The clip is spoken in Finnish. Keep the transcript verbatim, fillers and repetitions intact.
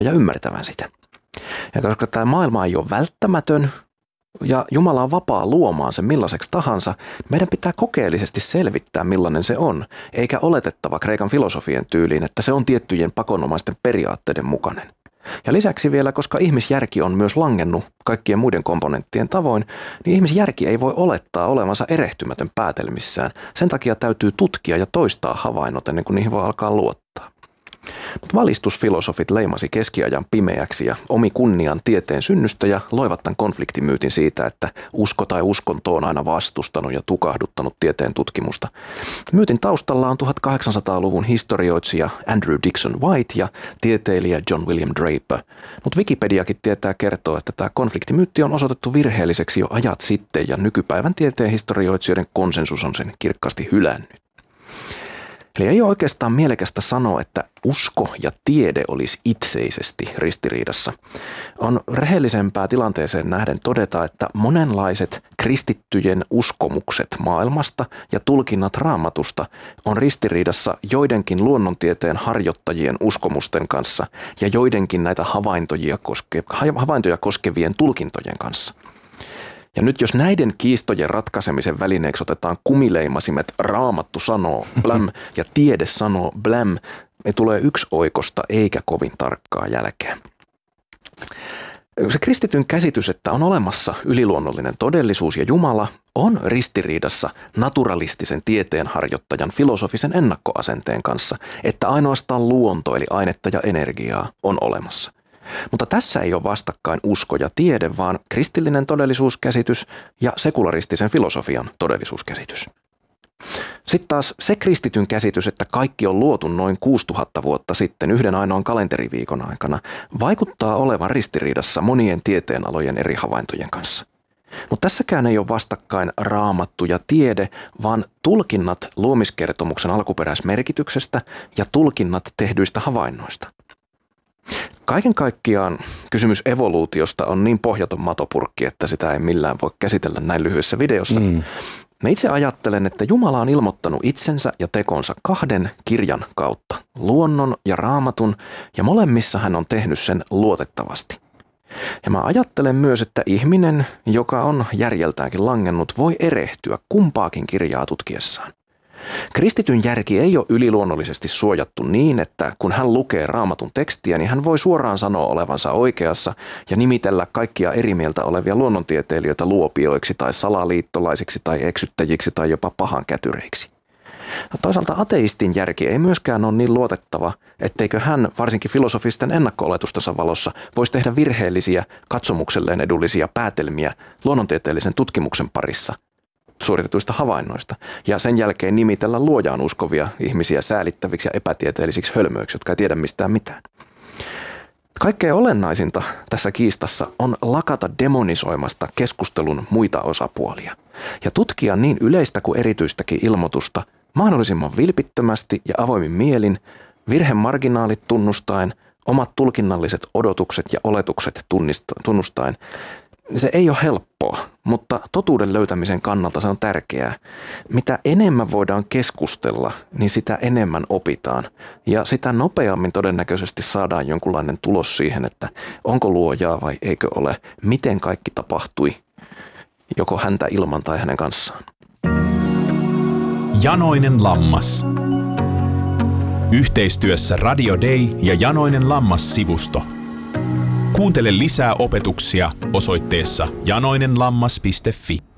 ja ymmärtävän sitä. Ja koska tämä maailma ei ole välttämätön ja Jumala on vapaa luomaan sen millaiseksi tahansa, meidän pitää kokeellisesti selvittää millainen se on, eikä oletettava Kreikan filosofien tyyliin, että se on tiettyjen pakonomaisten periaatteiden mukainen. Ja lisäksi vielä, koska ihmisjärki on myös langennut kaikkien muiden komponenttien tavoin, niin ihmisjärki ei voi olettaa olevansa erehtymätön päätelmissään. Sen takia täytyy tutkia ja toistaa havainnot ennen kuin niihin voi alkaa luottaa. Mutta valistusfilosofit leimasi keskiajan pimeäksi ja omi kunnian tieteen synnystä ja loivat tämän konfliktimyytin siitä, että usko tai uskonto on aina vastustanut ja tukahduttanut tieteen tutkimusta. Myytin taustalla on tuhatkahdeksansataaluvun historioitsija Andrew Dickson White ja tieteilijä John William Draper. Mutta Wikipediakin tietää kertoa, että tämä konfliktimyytti on osoitettu virheelliseksi jo ajat sitten ja nykypäivän tieteen historioitsijoiden konsensus on sen kirkkaasti hylännyt. Eli ei ole oikeastaan mielekästä sanoa, että usko ja tiede olisi itseisesti ristiriidassa. On rehellisempää tilanteeseen nähden todeta, että monenlaiset kristittyjen uskomukset maailmasta ja tulkinnat Raamatusta on ristiriidassa joidenkin luonnontieteen harjoittajien uskomusten kanssa ja joidenkin näitä havaintoja, koske, havaintoja koskevien tulkintojen kanssa. Ja nyt jos näiden kiistojen ratkaisemisen välineeksi otetaan kumileimasimet Raamattu sanoo bläm ja tiede sanoo bläm, ne tulee yksioikosta eikä kovin tarkkaa jälkeä. Se kristityn käsitys, että on olemassa yliluonnollinen todellisuus ja Jumala, on ristiriidassa naturalistisen tieteenharjoittajan filosofisen ennakkoasenteen kanssa, että ainoastaan luonto eli ainetta ja energiaa on olemassa. Mutta tässä ei ole vastakkain usko ja tiede, vaan kristillinen todellisuuskäsitys ja sekularistisen filosofian todellisuuskäsitys. Sitten taas se kristityn käsitys, että kaikki on luotu noin kuusituhatta vuotta sitten yhden ainoan kalenteriviikon aikana, vaikuttaa olevan ristiriidassa monien tieteenalojen eri havaintojen kanssa. Mutta tässäkään ei ole vastakkain Raamattu ja tiede, vaan tulkinnat luomiskertomuksen alkuperäismerkityksestä ja tulkinnat tehdyistä havainnoista. Kaiken kaikkiaan kysymys evoluutiosta on niin pohjaton matopurkki, että sitä ei millään voi käsitellä näin lyhyessä videossa. Mm. Mä itse ajattelen, että Jumala on ilmoittanut itsensä ja tekonsa kahden kirjan kautta, luonnon ja Raamatun, ja molemmissa hän on tehnyt sen luotettavasti. Ja mä ajattelen myös, että ihminen, joka on järjeltäänkin langennut, voi erehtyä kumpaakin kirjaa tutkiessaan. Kristityn järki ei ole yliluonnollisesti suojattu niin, että kun hän lukee Raamatun tekstiä, niin hän voi suoraan sanoa olevansa oikeassa ja nimitellä kaikkia eri mieltä olevia luonnontieteilijöitä luopioiksi tai salaliittolaisiksi tai eksyttäjiksi tai jopa pahankätyreiksi. No, toisaalta ateistin järki ei myöskään ole niin luotettava, etteikö hän varsinkin filosofisten ennakko-oletustensa valossa voisi tehdä virheellisiä, katsomukselleen edullisia päätelmiä luonnontieteellisen tutkimuksen parissa suoritetuista havainnoista ja sen jälkeen nimitellä luojaan uskovia ihmisiä säälittäviksi ja epätieteellisiksi hölmöiksi, jotka ei tiedä mistään mitään. Kaikkein olennaisinta tässä kiistassa on lakata demonisoimasta keskustelun muita osapuolia ja tutkia niin yleistä kuin erityistäkin ilmoitusta mahdollisimman vilpittömästi ja avoimin mielin, virhemarginaalit tunnustaen, omat tulkinnalliset odotukset ja oletukset tunnustaen. Se ei ole helppoa, mutta totuuden löytämisen kannalta se on tärkeää. Mitä enemmän voidaan keskustella, niin sitä enemmän opitaan. Ja sitä nopeammin todennäköisesti saadaan jonkunlainen tulos siihen, että onko luojaa vai eikö ole, miten kaikki tapahtui, joko häntä ilman tai hänen kanssaan. Janoinen lammas. Yhteistyössä Radio Day ja Janoinen lammas-sivusto. Kuuntele lisää opetuksia osoitteessa janoinenlammas piste fi.